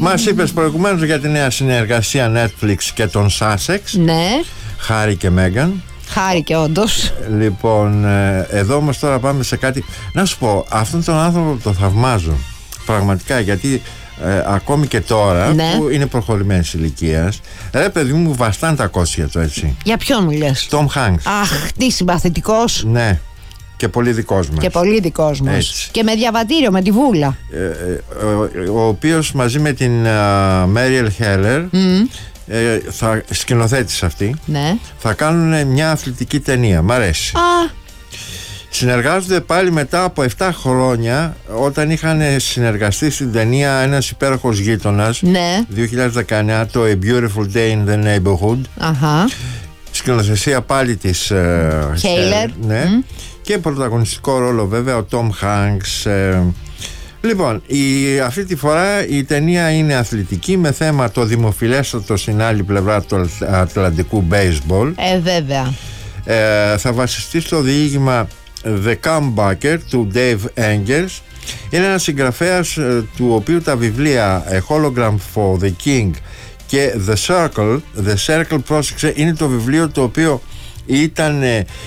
Μας είπες προηγουμένως για τη νέα συνεργασία Netflix και τον Sussex. Ναι. Χάρη και Μέγαν. Χάρη και όντως. Λοιπόν, εδώ όμως τώρα πάμε σε κάτι. Να σου πω, αυτόν τον άνθρωπο το θαυμάζω πραγματικά, γιατί ακόμη και τώρα, ναι, που είναι προχωρημένης ηλικίας, ρε παιδί μου, βαστάνε τα κόσια του, έτσι. Για ποιον μιλάς? Tom Hanks. Αχ, τι συμπαθητικός. Ναι. Και πολύ δικός μας. Και πολύ δικός μας. Έτσι. Και με διαβατήριο, με τη βούλα. Ο οποίος μαζί με την Μέριελ Χέλλερ, θα σκηνοθέτησε αυτή, ναι, θα κάνουν μια αθλητική ταινία. Μ' αρέσει. Συνεργάζονται πάλι μετά από 7 χρόνια, όταν είχαν συνεργαστεί στην ταινία Ένας υπέροχος γείτονας, ναι, 2019, το A Beautiful Day in the Neighborhood. Αχα. Σκηνοθεσία πάλι της Χέλλερ, ναι, και πρωταγωνιστικό ρόλο βέβαια ο Tom Hanks. Λοιπόν, αυτή τη φορά η ταινία είναι αθλητική, με θέμα το δημοφιλέστατο στην άλλη πλευρά του Ατλαντικού baseball. Βέβαια. Θα βασιστεί στο διήγημα The Comebacker του Dave Eggers. Είναι ένας συγγραφέας του οποίου τα βιβλία A Hologram for the King και The Circle, πρόσεξε, είναι το βιβλίο το οποίο ήταν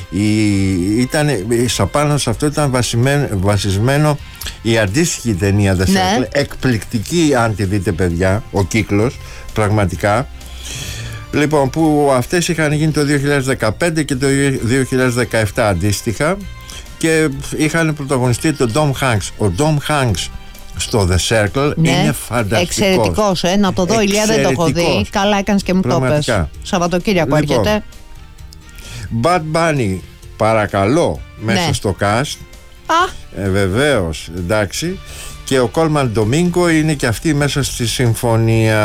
πάνω σε αυτό ήταν βασισμένο η αντίστοιχη ταινία The Circle, ναι, εκπληκτική αν τη δείτε παιδιά, ο κύκλος, πραγματικά. Λοιπόν, που αυτές είχαν γίνει το 2015 και το 2017 αντίστοιχα, και είχαν πρωταγωνιστεί τον Tom Hanks. Ο Tom Hanks στο The Circle, ναι, είναι φανταστικός. Εξαιρετικός, να το δω, ηλιά, δεν το έχω δει. Καλά έκανες και μου το πες. Σαββατοκύριακο έρχεται. Bad Bunny, παρακαλώ, μέσα, ναι, στο cast. Βεβαίως, εντάξει. Και ο Coleman Domingo είναι και αυτή μέσα στη συμφωνία.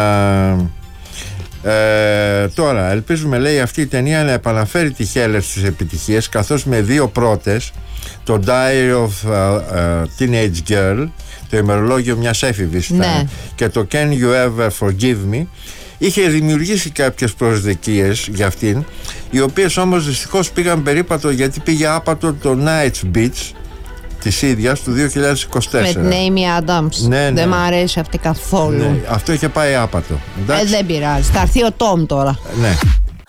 Τώρα ελπίζουμε, λέει, αυτή η ταινία να επαναφέρει τη Χέλλερ στις επιτυχίες, καθώς με 2 πρώτες, το Diary of Teenage Girl, το ημερολόγιο μιας έφηβης, ναι, και το Can You Ever Forgive Me, είχε δημιουργήσει κάποιες προσδοκίες για αυτήν, οι οποίες όμως δυστυχώς πήγαν περίπατο, γιατί πήγε άπατο το Night's Beach της ίδιας του 2024 με την Amy Adams. Ναι. Δεν μ' αρέσει αυτή καθόλου. Ναι. Αυτό είχε πάει άπατο. Δεν πειράζει, θα έρθει ο Tom τώρα. Ναι.